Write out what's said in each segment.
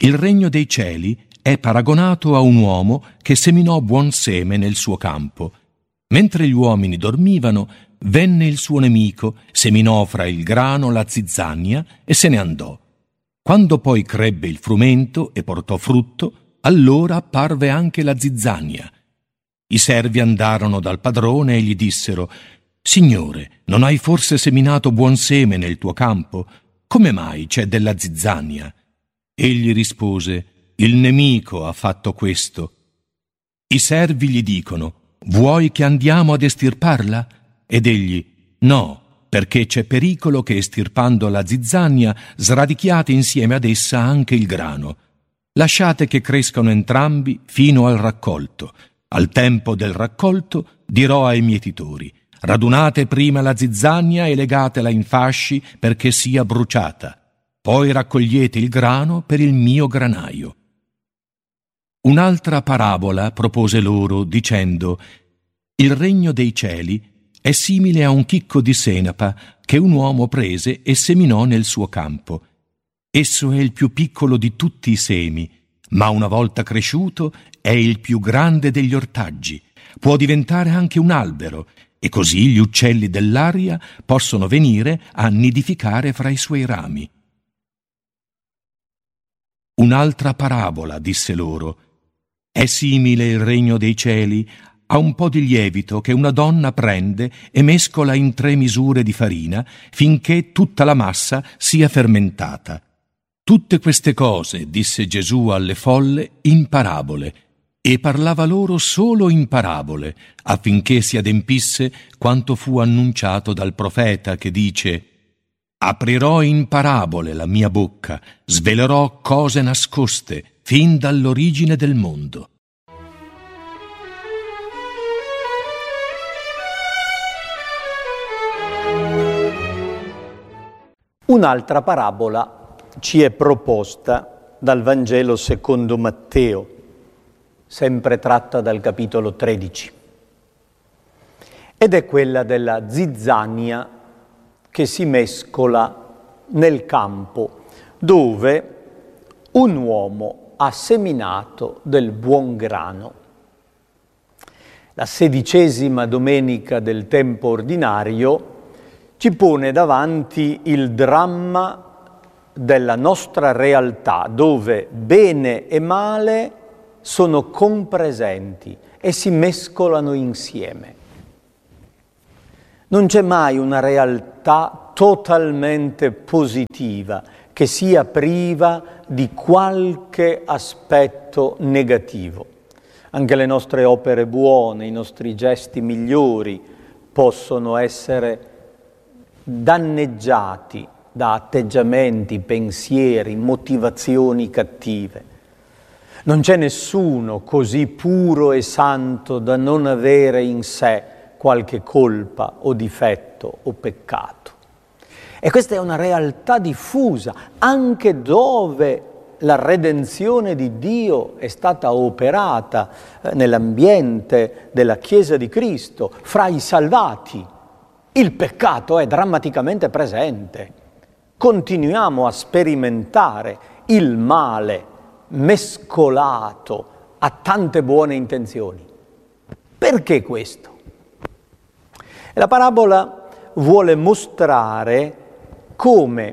Il regno dei cieli è paragonato a un uomo che seminò buon seme nel suo campo. Mentre gli uomini dormivano, venne il suo nemico, seminò fra il grano la zizzania e se ne andò. Quando poi crebbe il frumento e portò frutto, allora apparve anche la zizzania. I servi andarono dal padrone e gli dissero: «Signore, non hai forse seminato buon seme nel tuo campo? Come mai c'è della zizzania?» Egli rispose: «Il nemico ha fatto questo». I servi gli dicono: «Vuoi che andiamo ad estirparla?» Ed egli: «No, perché c'è pericolo che estirpando la zizzania sradichiate insieme ad essa anche il grano. Lasciate che crescano entrambi fino al raccolto. Al tempo del raccolto dirò ai mietitori: radunate prima la zizzania e legatela in fasci perché sia bruciata. Poi raccogliete il grano per il mio granaio». Un'altra parabola propose loro, dicendo: «Il regno dei cieli è simile a un chicco di senape che un uomo prese e seminò nel suo campo. Esso è il più piccolo di tutti i semi, ma una volta cresciuto è il più grande degli ortaggi. Può diventare anche un albero, e così gli uccelli dell'aria possono venire a nidificare fra i suoi rami». Un'altra parabola disse loro: «È simile il regno dei cieli a un po' di lievito che una donna prende e mescola in 3 misure di farina finché tutta la massa sia fermentata. Tutte queste cose disse Gesù alle folle in parabole, e parlava loro solo in parabole, affinché si adempisse quanto fu annunciato dal profeta che dice: «Aprirò in parabole la mia bocca, svelerò cose nascoste fin dall'origine del mondo». Un'altra parabola ci è proposta dal Vangelo secondo Matteo, sempre tratta dal capitolo 13. Ed è quella della zizzania che si mescola nel campo dove un uomo ha seminato del buon grano. La 16ª domenica del tempo ordinario ci pone davanti il dramma della nostra realtà, dove bene e male sono compresenti e si mescolano insieme. Non c'è mai una realtà totalmente positiva che sia priva di qualche aspetto negativo. Anche le nostre opere buone, i nostri gesti migliori possono essere danneggiati da atteggiamenti, pensieri, motivazioni cattive. Non c'è nessuno così puro e santo da non avere in sé qualche colpa o difetto o peccato. E questa è una realtà diffusa, anche dove la redenzione di Dio è stata operata nell'ambiente della Chiesa di Cristo, fra i salvati. Il peccato è drammaticamente presente. Continuiamo a sperimentare il male mescolato a tante buone intenzioni. Perché questo? La parabola vuole mostrare come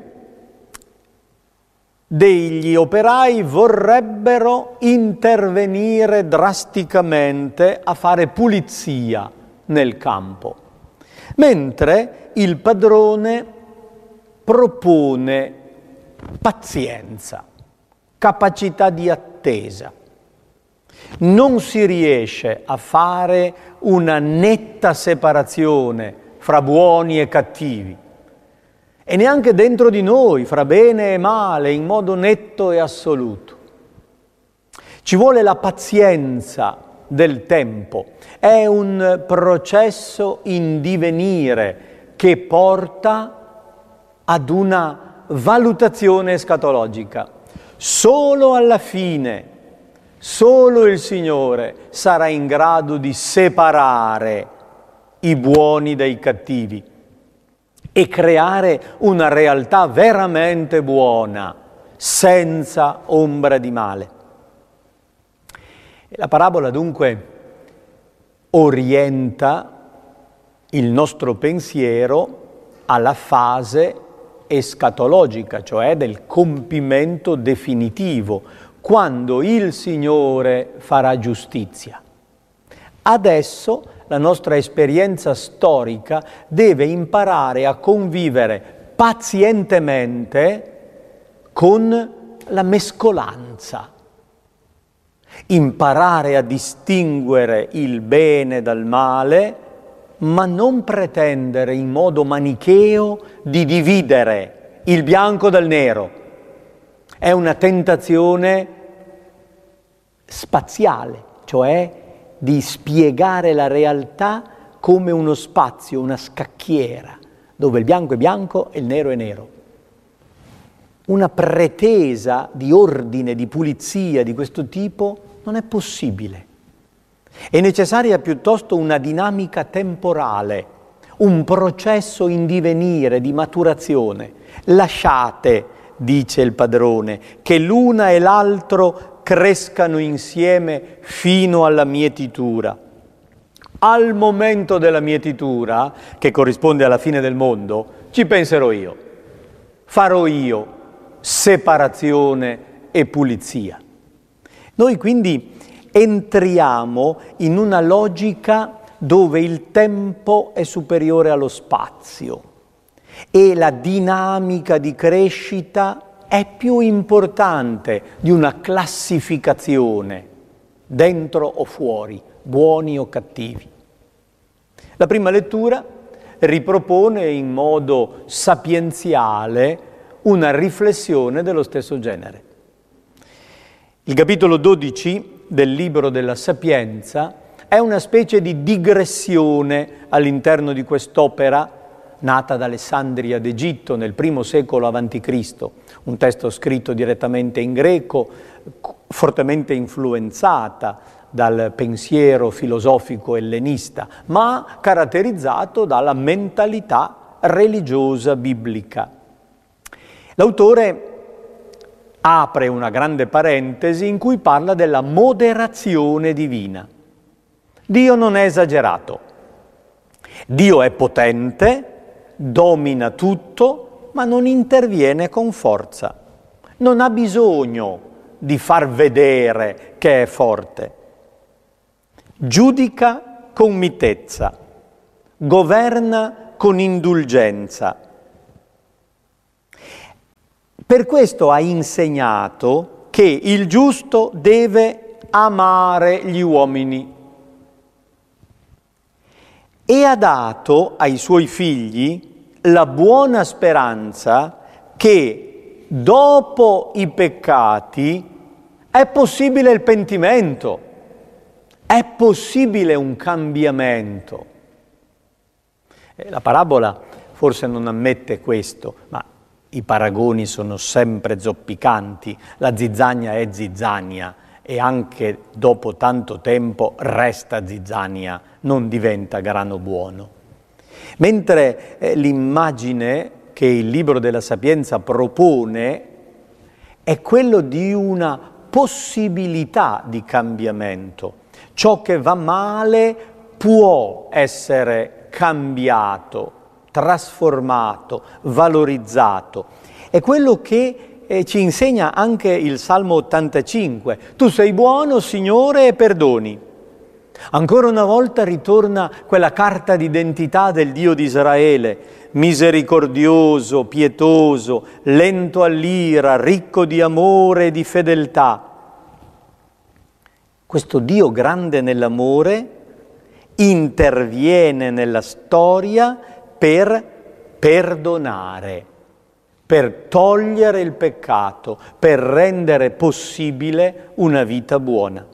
degli operai vorrebbero intervenire drasticamente a fare pulizia nel campo, mentre il padrone propone pazienza, capacità di attesa. Non si riesce a fare una netta separazione fra buoni e cattivi, e neanche dentro di noi, fra bene e male, in modo netto e assoluto. Ci vuole la pazienza del tempo. È un processo in divenire che porta ad una valutazione escatologica. Solo alla fine, solo il Signore sarà in grado di separare i buoni dai cattivi e creare una realtà veramente buona senza ombra di male. La parabola dunque orienta il nostro pensiero alla fase escatologica, cioè del compimento definitivo, quando il Signore farà giustizia. Adesso la nostra esperienza storica deve imparare a convivere pazientemente con la mescolanza, imparare a distinguere il bene dal male, ma non pretendere in modo manicheo di dividere il bianco dal nero. È una tentazione spaziale, cioè di spiegare la realtà come uno spazio, una scacchiera, dove il bianco è bianco e il nero è nero. Una pretesa di ordine, di pulizia di questo tipo non è possibile. È necessaria piuttosto una dinamica temporale, un processo in divenire, di maturazione. Lasciate, dice il padrone, che l'una e l'altro crescano insieme fino alla mietitura. Al momento della mietitura, che corrisponde alla fine del mondo, ci penserò io. Farò io separazione e pulizia. Noi quindi entriamo in una logica dove il tempo è superiore allo spazio e la dinamica di crescita è più importante di una classificazione, dentro o fuori, buoni o cattivi. La prima lettura ripropone in modo sapienziale una riflessione dello stesso genere. Il capitolo 12 del libro della Sapienza è una specie di digressione all'interno di quest'opera nata ad Alessandria d'Egitto nel I secolo a.C., un testo scritto direttamente in greco, fortemente influenzata dal pensiero filosofico ellenista, ma caratterizzato dalla mentalità religiosa biblica. L'autore apre una grande parentesi in cui parla della moderazione divina. Dio non è esagerato. Dio è potente, domina tutto, ma non interviene con forza. Non ha bisogno di far vedere che è forte. Giudica con mitezza, governa con indulgenza. Per questo ha insegnato che il giusto deve amare gli uomini e ha dato ai suoi figli la buona speranza che dopo i peccati è possibile il pentimento, è possibile un cambiamento. La parabola forse non ammette questo, ma i paragoni sono sempre zoppicanti, la zizzania è zizzania e anche dopo tanto tempo resta zizzania, non diventa grano buono. Mentre l'immagine che il libro della Sapienza propone è quello di una possibilità di cambiamento. Ciò che va male può essere cambiato, trasformato, valorizzato. È quello che ci insegna anche il Salmo 85. Tu sei buono, Signore, e perdoni. Ancora una volta ritorna quella carta d'identità del Dio di Israele, misericordioso, pietoso, lento all'ira, ricco di amore e di fedeltà. Questo Dio grande nell'amore interviene nella storia per perdonare, per togliere il peccato, per rendere possibile una vita buona.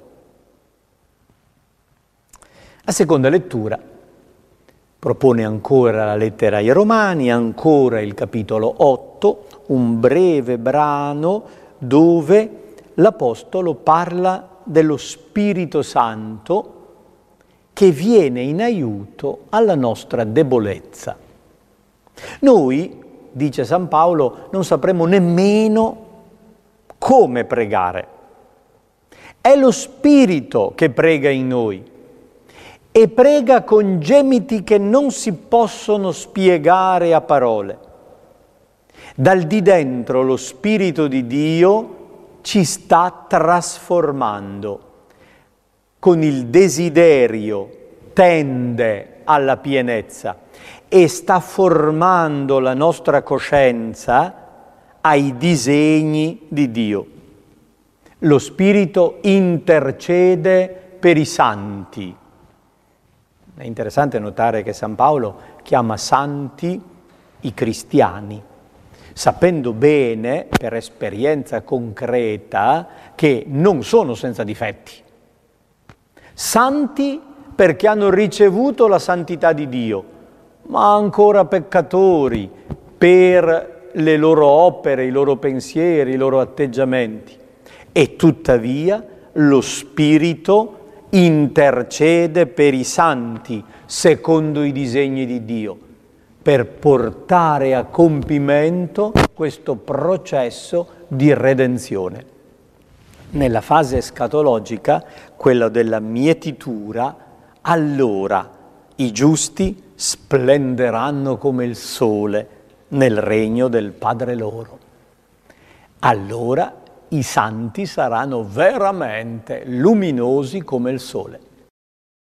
La seconda lettura propone ancora la lettera ai Romani, ancora il capitolo 8, un breve brano dove l'Apostolo parla dello Spirito Santo che viene in aiuto alla nostra debolezza. Noi, dice San Paolo, non sapremo nemmeno come pregare. È lo Spirito che prega in noi e prega con gemiti che non si possono spiegare a parole. Dal di dentro lo Spirito di Dio ci sta trasformando. Con il desiderio tende alla pienezza e sta formando la nostra coscienza ai disegni di Dio. Lo Spirito intercede per i santi. È interessante notare che San Paolo chiama santi i cristiani, sapendo bene, per esperienza concreta, che non sono senza difetti. Santi perché hanno ricevuto la santità di Dio, ma ancora peccatori per le loro opere, i loro pensieri, i loro atteggiamenti. E tuttavia lo Spirito intercede per i santi secondo i disegni di Dio, per portare a compimento questo processo di redenzione. Nella fase escatologica, quella della mietitura, allora i giusti splenderanno come il sole nel regno del Padre loro. Allora i santi saranno veramente luminosi come il sole.